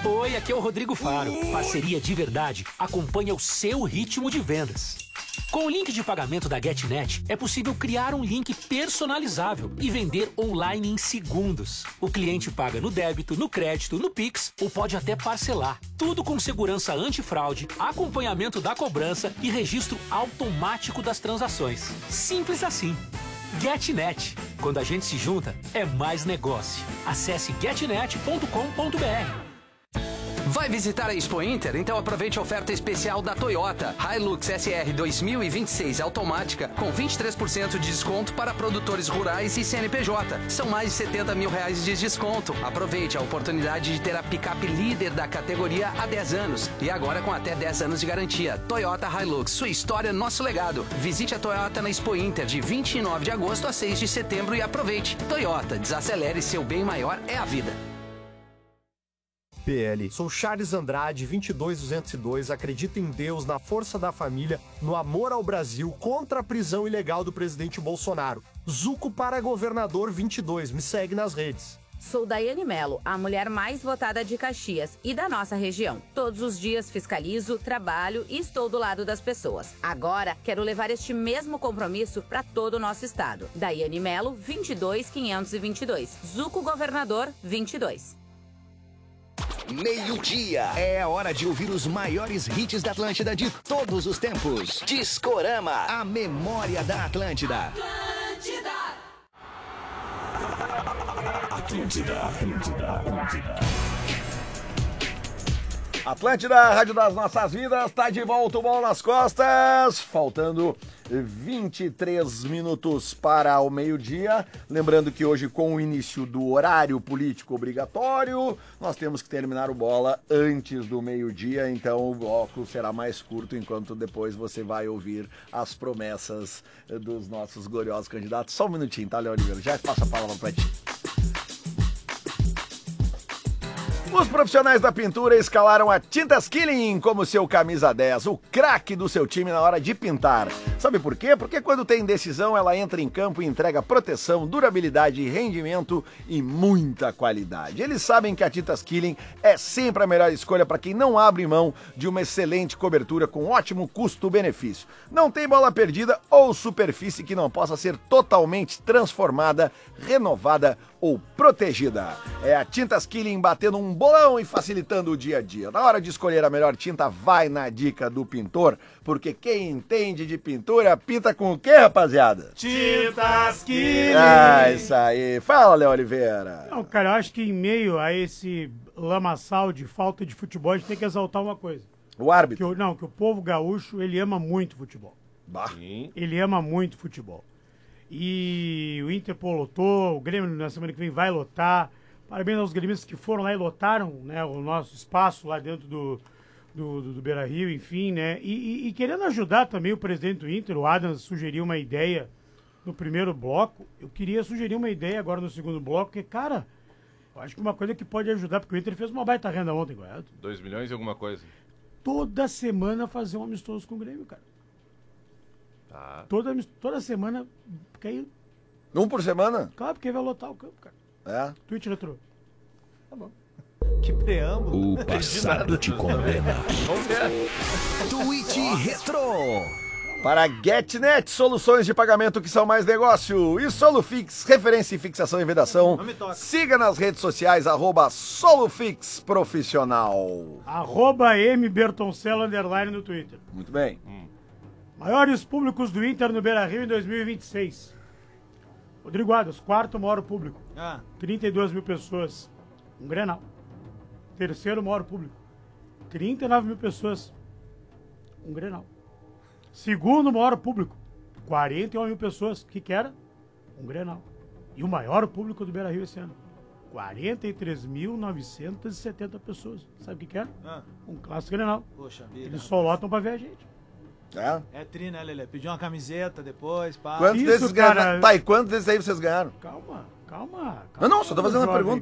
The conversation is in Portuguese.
Oi, aqui é o Rodrigo Faro. Parceria de verdade acompanha o seu ritmo de vendas. Com o link de pagamento da GetNet, é possível criar um link personalizável e vender online em segundos. O cliente paga no débito, no crédito, no Pix ou pode até parcelar. Tudo com segurança antifraude, acompanhamento da cobrança e registro automático das transações. Simples assim. GetNet. Quando a gente se junta, é mais negócio. Acesse getnet.com.br. Vai visitar a Expo Inter? Então aproveite a oferta especial da Toyota. Hilux SR 2026 automática com 23% de desconto para produtores rurais e CNPJ. São mais de 70 mil reais de desconto. Aproveite a oportunidade de ter a picape líder da categoria há 10 anos. E agora com até 10 anos de garantia. Toyota Hilux, sua história, nosso legado. Visite a Toyota na Expo Inter de 29 de agosto a 6 de setembro e aproveite. Toyota, desacelere, seu bem maior é a vida. PL. Sou Charles Andrade, 22202, acredito em Deus, na força da família, no amor ao Brasil, contra a prisão ilegal do presidente Bolsonaro. Zuco para governador 22, me segue nas redes. Sou Daiane Melo, a mulher mais votada de Caxias e da nossa região. Todos os dias fiscalizo, trabalho e estou do lado das pessoas. Agora, quero levar este mesmo compromisso para todo o nosso estado. Daiane Melo, 22522. Zuco Governador 22. Meio-dia. É a hora de ouvir os maiores hits da Atlântida de todos os tempos. Discorama, a memória da Atlântida. Atlântida, Rádio das Nossas Vidas, tá de volta o Bola nas Costas, faltando 23 minutos para o meio-dia. Lembrando que hoje, com o início do horário político obrigatório, nós temos que terminar o Bola antes do meio-dia, então o bloco será mais curto, enquanto depois você vai ouvir as promessas dos nossos gloriosos candidatos. Só um minutinho, tá, Léo Oliveira? Já passa a palavra pra ti. Os profissionais da pintura escalaram a Tintas Killing como seu camisa 10, o craque do seu time na hora de pintar. Sabe por quê? Porque quando tem decisão, ela entra em campo e entrega proteção, durabilidade, rendimento e muita qualidade. Eles sabem que a Tintas Killing é sempre a melhor escolha para quem não abre mão de uma excelente cobertura com ótimo custo-benefício. Não tem bola perdida ou superfície que não possa ser totalmente transformada, renovada ou protegida. É a Tintas Killing batendo um bolão e facilitando o dia a dia. Na hora de escolher a melhor tinta, vai na dica do pintor, porque quem entende de pintura, pinta com o quê, rapaziada? Tintas Killing! Ah, isso aí. Fala, Léo Oliveira. Não, cara, eu acho que em meio a esse lamaçal de falta de futebol, a gente tem que exaltar uma coisa. O árbitro? Que o povo gaúcho, ele ama muito futebol. Bah. Ele ama muito futebol. E o Inter lotou, o Grêmio na semana que vem vai lotar. Parabéns aos gremistas que foram lá e lotaram, né, o nosso espaço lá dentro do Beira-Rio, enfim, né? E querendo ajudar também o presidente do Inter, o Adams sugeriu uma ideia no primeiro bloco. Eu queria sugerir uma ideia agora no segundo bloco, porque, cara, eu acho que uma coisa que pode ajudar, porque o Inter fez uma baita renda ontem, correto? 2 milhões e alguma coisa. Toda semana fazer um amistoso com o Grêmio, cara. Tá. Toda semana, porque aí... Um por semana? Claro, porque aí vai lotar o campo, cara. É? Twitch Retro. Tá bom. Que preâmbulo. O passado te condena. Twitch Retro. Para GetNet, soluções de pagamento que são mais negócio. E Solufix, referência em fixação e vedação. Siga nas redes sociais, @Solufix Profissional. @mbertoncello_ no Twitter. Muito bem. Maiores públicos do Inter no Beira-Rio em 2026. Rodrigo Adams, quarto maior público. 32 mil pessoas. Um Grenal. Terceiro maior público. 39 mil pessoas. Um Grenal. Segundo maior público. 41 mil pessoas. O que era? Um Grenal. E o maior público do Beira-Rio esse ano. 43.970 pessoas. Sabe o que era? Um clássico Grenal. Poxa vida. Eles só lotam pra ver a gente. É tri, né, Lelê? Pediu uma camiseta depois, pá. Quantos desses ganharam? Tá, e quantos desses aí vocês ganharam? Calma. Não, só tô fazendo uma pergunta.